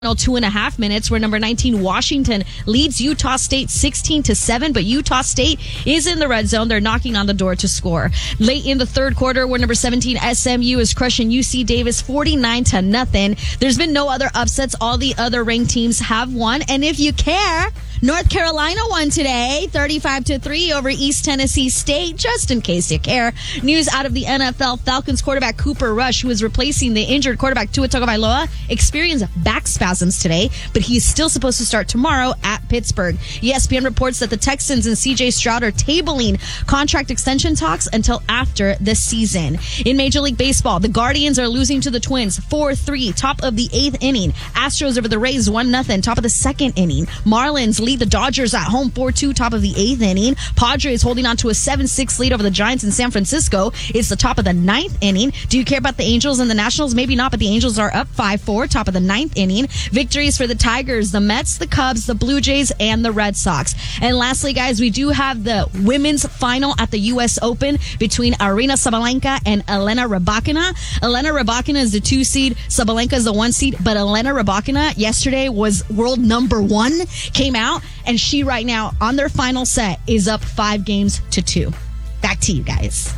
2.5 minutes, where number 19 Washington leads Utah State 16-7, but Utah State is in the red zone. They're knocking on the door to score. Late in the third quarter, where number 17 SMU is crushing UC Davis 49-0. There's been no other upsets. All the other ranked teams have won, and if you care, North Carolina won today, 35-3 over East Tennessee State, just in case you care. News out of the NFL, Falcons quarterback Cooper Rush, who is replacing the injured quarterback Tua Tagovailoa, experienced back spasms today, but he is still supposed to start tomorrow at Pittsburgh. ESPN reports that the Texans and C.J. Stroud are tabling contract extension talks until after the season. In Major League Baseball, the Guardians are losing to the Twins 4-3, top of the 8th inning. Astros over the Rays 1-0, top of the 2nd inning. Marlins lead the Dodgers at home 4-2, top of the 8th inning. Padres holding on to a 7-6 lead over the Giants in San Francisco. It's the top of the 9th inning. Do you care about the Angels and the Nationals? Maybe not, but the Angels are up 5-4, top of the 9th inning. Victories for the Tigers, the Mets, the Cubs, the Blue Jays, and the Red Sox. And lastly, guys, we do have the women's final at the U.S. Open between Aryna Sabalenka and Elena Rybakina. Elena Rybakina is the 2 seed. Sabalenka is the 1 seed. But Elena Rybakina yesterday was world number 1, came out, and she right now on their final set is up 5-2. Back to you guys.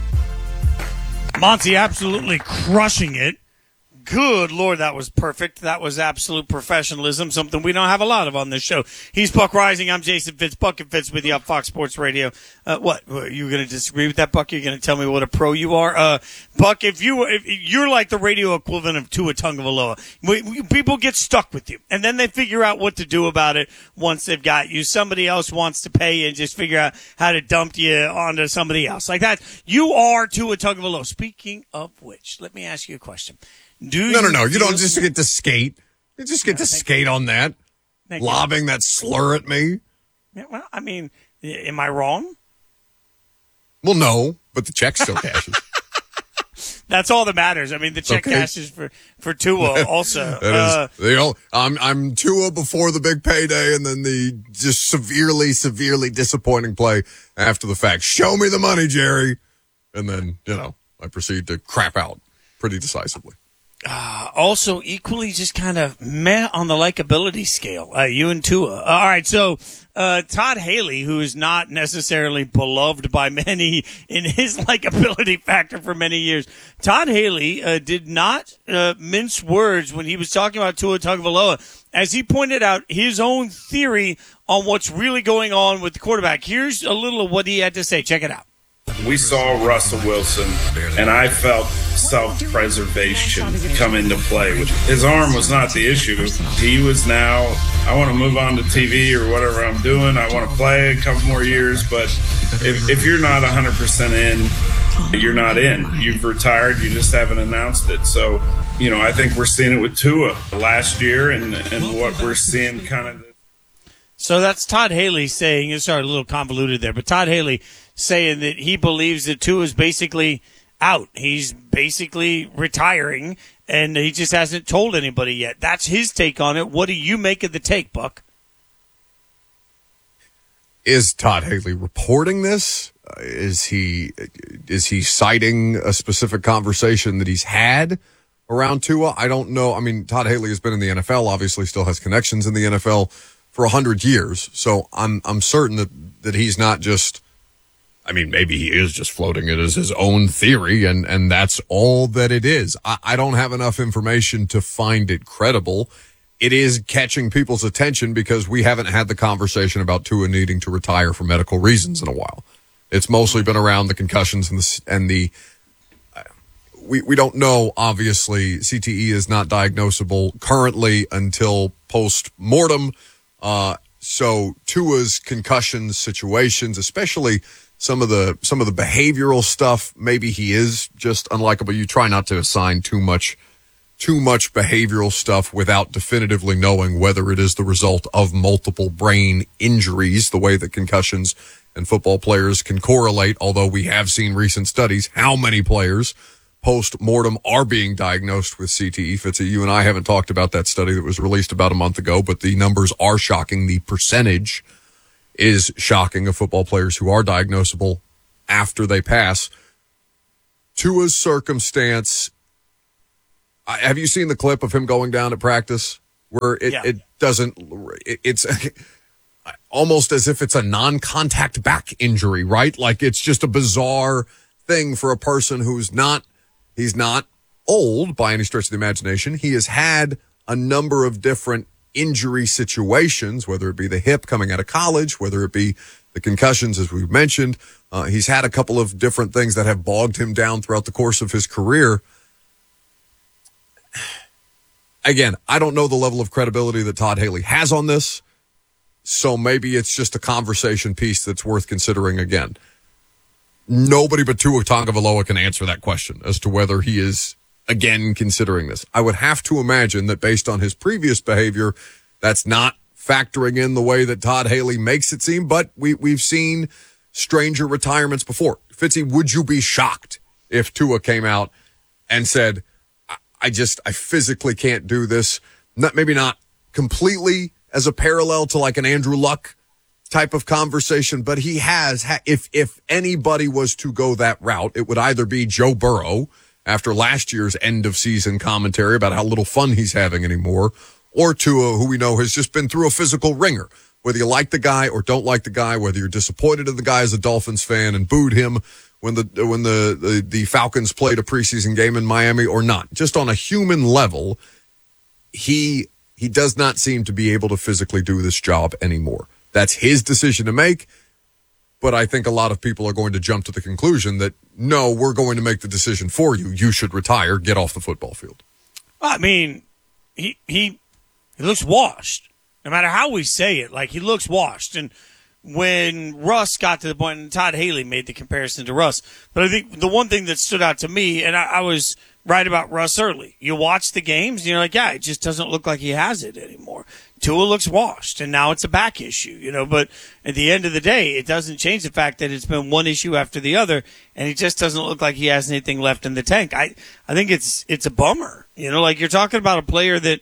Monty absolutely crushing it. Good Lord, that was perfect. That was absolute professionalism, something we don't have a lot of on this show. He's Buck Rising. I'm Jason Fitz. Buck and Fitz with you on Fox Sports Radio. What? You going to disagree with that, Buck? You're going to tell me what a pro you are? Buck, if you're like the radio equivalent of Tua Tagovailoa, people get stuck with you, and then they figure out what to do about it once they've got you. Somebody else wants to pay you and just figure out how to dump you onto somebody else. Like that. You are Tua Tagovailoa. Speaking of which, let me ask you a question. No. You don't just get to skate. You just get to skate on that. Lobbing that slur at me. Yeah, well, I mean, am I wrong? Well, no, but the check still cashes. That's all that matters. I mean, the check cashes for Tua also. I'm Tua before the big payday, and then the just severely disappointing play after the fact. Show me the money, Jerry. And then, I proceed to crap out pretty decisively. Also, equally just kind of meh on the likability scale, you and Tua. All right, so Todd Haley, who is not necessarily beloved by many in his likability factor for many years, Todd Haley did not mince words when he was talking about Tua Tagovailoa, as he pointed out his own theory on what's really going on with the quarterback. Here's a little of what he had to say. Check it out. We saw Russell Wilson, and I felt self-preservation come into play. His arm was not the issue. He was now, I want to move on to TV or whatever I'm doing. I want to play a couple more years, but if you're not 100% in, you're not in. You've retired. You just haven't announced it. So, I think we're seeing it with Tua last year and what we're seeing kind of. So that's Todd Haley saying, it's a little convoluted there, but Todd Haley saying that he believes that Tua is basically out. He's basically retiring, and he just hasn't told anybody yet. That's his take on it. What do you make of the take, Buck? Is Todd Haley reporting this? Is he citing a specific conversation that he's had around Tua? I don't know. I mean, Todd Haley has been in the NFL, obviously still has connections in the NFL for 100 years. So I'm certain that he's not just, I mean, maybe he is just floating it as his own theory, and that's all that it is. I don't have enough information to find it credible. It is catching people's attention because we haven't had the conversation about Tua needing to retire for medical reasons in a while. It's mostly been around the concussions we don't know, obviously. CTE is not diagnosable currently until post-mortem. So Tua's concussion situations, especially some of the behavioral stuff, maybe he is just unlikable. You try not to assign too much behavioral stuff without definitively knowing whether it is the result of multiple brain injuries, the way that concussions and football players can correlate, although we have seen recent studies how many players post-mortem are being diagnosed with CTE. Fitzy, you and I haven't talked about that study that was released about a month ago, but the numbers are shocking. The percentage is shocking of football players who are diagnosable after they pass. Tua's circumstance, have you seen the clip of him going down at practice where it doesn't. It's almost as if it's a non-contact back injury, right? Like it's just a bizarre thing for a person who's not. He's not old by any stretch of the imagination. He has had a number of different injury situations, whether it be the hip coming out of college, whether it be the concussions, as we've mentioned. He's had a couple of different things that have bogged him down throughout the course of his career. Again, I don't know the level of credibility that Todd Haley has on this, so maybe it's just a conversation piece that's worth considering again. Nobody but Tua Tagovailoa can answer that question as to whether he is, again, considering this. I would have to imagine that based on his previous behavior, that's not factoring in the way that Todd Haley makes it seem, but we've seen stranger retirements before. Fitzy, would you be shocked if Tua came out and said, I physically can't do this? Maybe not completely as a parallel to like an Andrew Luck type of conversation, but he has, if anybody was to go that route, it would either be Joe Burrow after last year's end of season commentary about how little fun he's having anymore, or Tua, who we know has just been through a physical ringer. Whether you like the guy or don't like the guy, whether you're disappointed in the guy as a Dolphins fan and booed him when the Falcons played a preseason game in Miami or not. Just on a human level, he does not seem to be able to physically do this job anymore. That's his decision to make, but I think a lot of people are going to jump to the conclusion that, no, we're going to make the decision for you. You should retire, get off the football field. I mean, he looks washed. No matter how we say it, like, he looks washed. And when Russ got to the point, and Todd Haley made the comparison to Russ, but I think the one thing that stood out to me, and I was right about Russ early, you watch the games, and you're like, yeah, it just doesn't look like he has it anymore. Tua looks washed, and now it's a back issue, but at the end of the day, it doesn't change the fact that it's been one issue after the other, and it just doesn't look like he has anything left in the tank. I think it's a bummer, like you're talking about a player that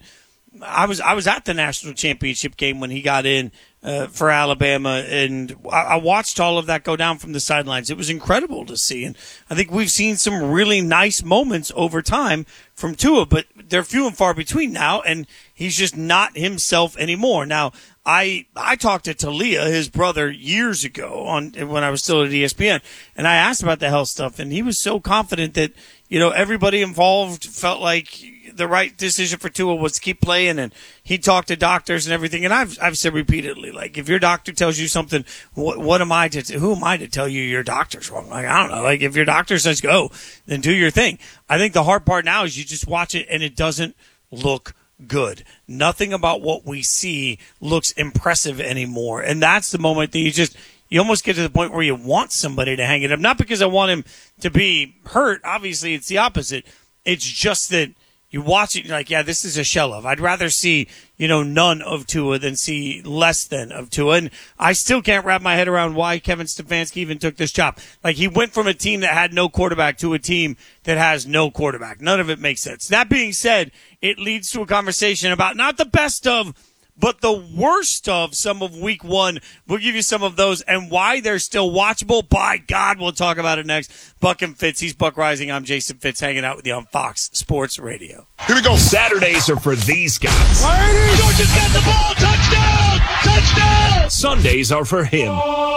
I was at the national championship game when he got in for Alabama, and I watched all of that go down from the sidelines. It was incredible to see, and I think we've seen some really nice moments over time from Tua, but they're few and far between now, and he's just not himself anymore. Now, I talked to Talia, his brother, years ago when I was still at ESPN, and I asked about the health stuff, and he was so confident that everybody involved felt like the right decision for Tua was to keep playing, and he talked to doctors and everything. And I've said repeatedly, like, if your doctor tells you something, who am I to tell you your doctor's wrong? Like, I don't know. Like, if your doctor says go, then do your thing. I think the hard part now is you just watch it and it doesn't look good. Nothing about what we see looks impressive anymore. And that's the moment that you almost get to the point where you want somebody to hang it up. Not because I want him to be hurt. Obviously, it's the opposite. It's just that you watch it, you're like, yeah, this is a shell of. I'd rather see, none of Tua than see less than of Tua. And I still can't wrap my head around why Kevin Stefanski even took this job. Like, he went from a team that had no quarterback to a team that has no quarterback. None of it makes sense. That being said, it leads to a conversation about not the best of, but the worst of some of week one. We'll give you some of those and why they're still watchable. By God, we'll talk about it next. Buck and Fitz. He's Buck Rising. I'm Jason Fitz, hanging out with you on Fox Sports Radio. Here we go. Saturdays are for these guys. Georgia's got the ball. Touchdown! Touchdown! Sundays are for him.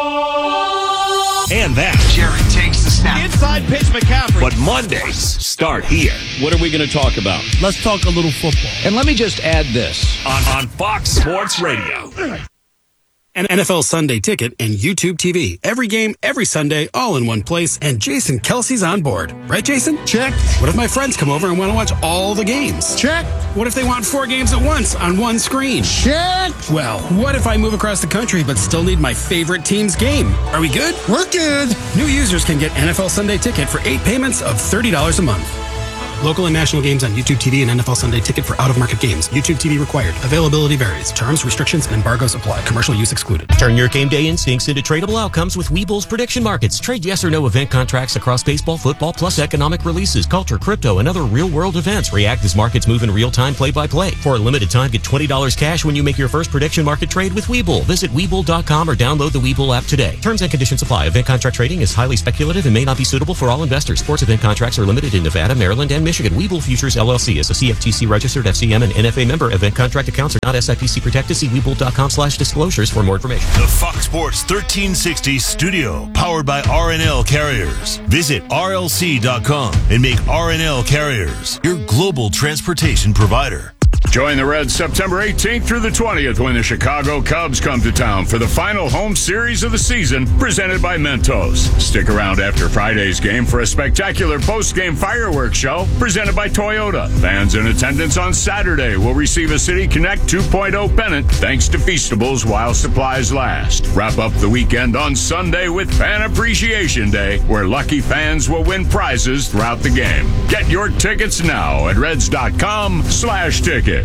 And that. Jared takes the snap. Inside pitch, McCaffrey. But Mondays start here. What are we going to talk about? Let's talk a little football. And let me just add this. On Fox Sports Radio. An NFL Sunday Ticket and YouTube TV. Every game, every Sunday, all in one place. And Jason Kelsey's on board. Right, Jason? Check. What if my friends come over and want to watch all the games? Check. What if they want 4 games at once on one screen? Check. Well, what if I move across the country but still need my favorite team's game? Are we good? We're good. New users can get NFL Sunday Ticket for 8 payments of $30 a month. Local and national games on YouTube TV and NFL Sunday Ticket for out-of-market games. YouTube TV required. Availability varies. Terms, restrictions, and embargoes apply. Commercial use excluded. Turn your game day instincts into tradable outcomes with Webull's prediction markets. Trade yes or no event contracts across baseball, football, plus economic releases, culture, crypto, and other real-world events. React as markets move in real time, play-by-play. For a limited time, get $20 cash when you make your first prediction market trade with Webull. Visit Webull.com or download the Webull app today. Terms and conditions apply. Event contract trading is highly speculative and may not be suitable for all investors. Sports event contracts are limited in Nevada, Maryland, and Michigan. Michigan. Webull Futures LLC is a CFTC registered FCM and NFA member. Event contract accounts are not SIPC protected. See Webull.com/disclosures for more information. The Fox Sports 1360 studio, powered by RNL Carriers. Visit RLC.com and make RNL Carriers your global transportation provider. Join the Reds September 18th through the 20th when the Chicago Cubs come to town for the final home series of the season, presented by Mentos. Stick around after Friday's game for a spectacular post-game fireworks show presented by Toyota. Fans in attendance on Saturday will receive a City Connect 2.0 pennant thanks to Feastables while supplies last. Wrap up the weekend on Sunday with Fan Appreciation Day, where lucky fans will win prizes throughout the game. Get your tickets now at Reds.com/tickets.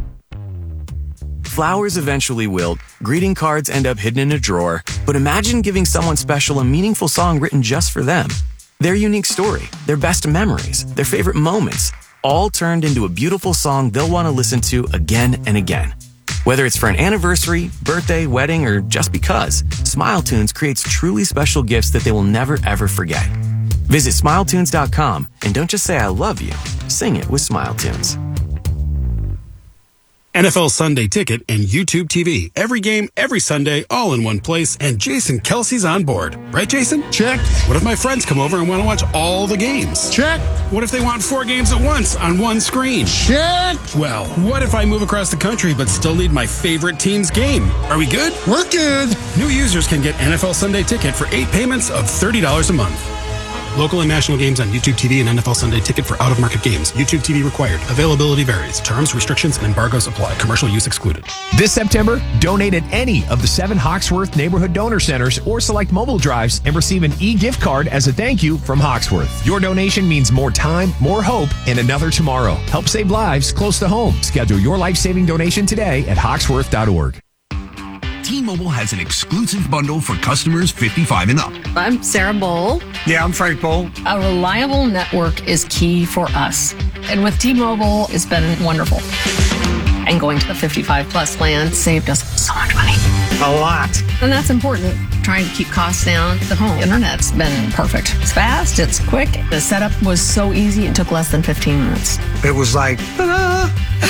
Flowers eventually wilt, greeting cards end up hidden in a drawer, but imagine giving someone special a meaningful song written just for them. Their unique story, their best memories, their favorite moments, all turned into a beautiful song they'll want to listen to again and again. Whether it's for an anniversary, birthday, wedding, or just because, SmileTunes creates truly special gifts that they will never ever forget. Visit SmileTunes.com and don't just say I love you, sing it with SmileTunes. NFL Sunday Ticket and YouTube TV. Every game, every Sunday, all in one place, and Jason Kelsey's on board. Right, Jason? Check. What if my friends come over and want to watch all the games? Check. What if they want 4 games at once on one screen? Check. Well, what if I move across the country but still need my favorite team's game? Are we good? We're good. New users can get NFL Sunday Ticket for 8 payments of $30 a month. Local and national games on YouTube TV and NFL Sunday Ticket for out-of-market games. YouTube TV required. Availability varies. Terms, restrictions, and embargoes apply. Commercial use excluded. This September, donate at any of the 7 Hawksworth Neighborhood Donor Centers or select mobile drives and receive an e-gift card as a thank you from Hawksworth. Your donation means more time, more hope, and another tomorrow. Help save lives close to home. Schedule your life-saving donation today at hawksworth.org. T-Mobile has an exclusive bundle for customers 55 and up. I'm Sarah Bowl. Yeah, I'm Frank Bowl. A reliable network is key for us. And with T-Mobile, it's been wonderful. And going to the 55 plus plan saved us so much money. A lot. And that's important. Trying to keep costs down. The home internet's been perfect. It's fast, it's quick. The setup was so easy, it took less than 15 minutes. It was like, ta-da!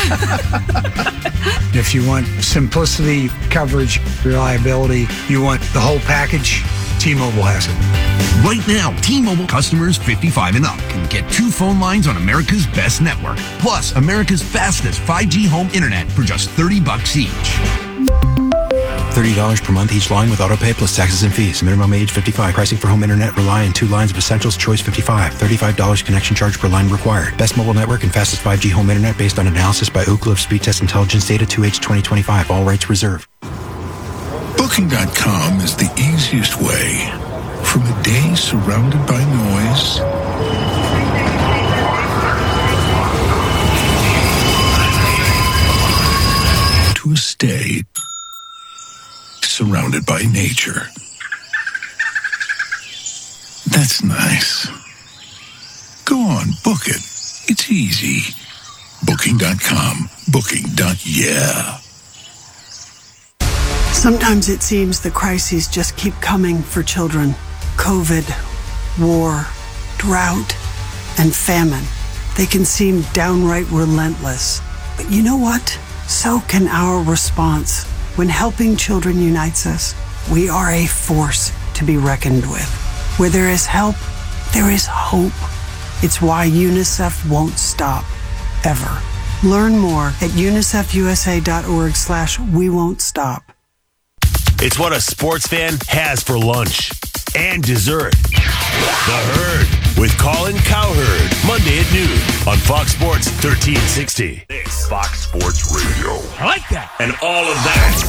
If you want simplicity, coverage, reliability, you want the whole package, T-Mobile has it. Right now, T-Mobile customers 55 and up can get 2 phone lines on America's best network, plus America's fastest 5G home internet for just $30 each. $30 per month each line with autopay plus taxes and fees. Minimum age 55. Pricing for home internet rely on 2 lines of Essentials Choice 55. $35 connection charge per line required. Best mobile network and fastest 5G home internet based on analysis by Ookla of Speed Test Intelligence data 2H 2025. All rights reserved. Booking.com is the easiest way from a day surrounded by noise to a stay surrounded by nature. That's nice. Go on, book it. It's easy. Booking.com. Booking.yeah. Sometimes it seems the crises just keep coming for children. COVID, war, drought, and famine. They can seem downright relentless. But you know what? So can our response. When helping children unites us, we are a force to be reckoned with. Where there is help, there is hope. It's why UNICEF won't stop, ever. Learn more at unicefusa.org/we won't stop. It's what a sports fan has for lunch and dessert. The Herd with Colin Cowherd, Monday at noon on Fox Sports 1360. This Fox Sports Radio. I like that. And all of that